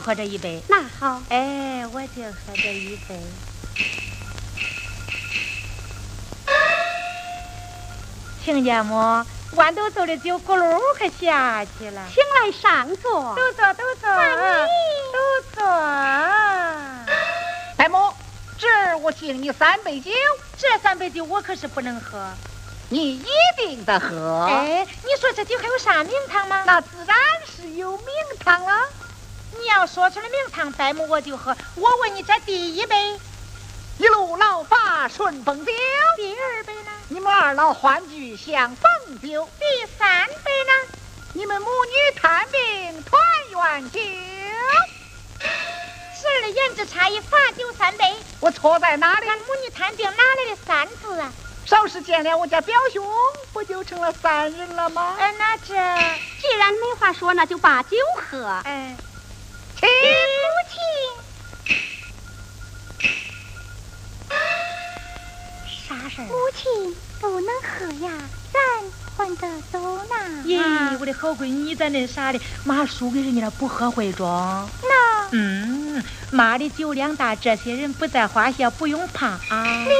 喝这一杯。 那好， 哎，我就喝这一杯。听见没？豌豆做的酒咕噜可下去了。 请来上座。 都坐，都坐，都坐。 白母，这儿我敬你3杯酒。 这3杯酒我可是不能喝。 你一定得喝。 哎，你说这酒还有啥名堂吗？ 那自然是有名堂了。 你要说出来名堂，白母我就喝。我问你，这第1杯， 一路老法顺风酒。 第2杯呢？ 你们2老欢聚相逢酒。 第3杯呢？ 你们母女探病团圆酒。 12的言之差异，罚酒3杯。 我错在哪里？ 俺母女探病哪来的3字啊？ 稍时见了我家表兄，不就成了3人了吗？ 那这既然没话说，那就把酒喝。 请母亲， 啥事儿？ 母亲不能喝呀，咱还得走呢。 耶，我的好闺女，你咋那啥的？妈输给人家了，不喝会中。 那妈的酒量大，这些人不在话下，不用怕啊。